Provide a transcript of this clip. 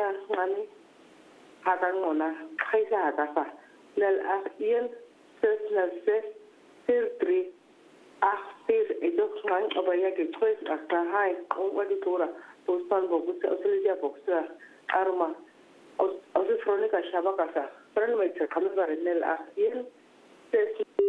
ngani haka ngona khaisa haka fa nel ien ses nel ses sir 3 sir edo ngani obaya ke choice asa hai wadi tora postan bogus australia boxa arma aus fronika shabaka sa pren mai kamera nel ien ses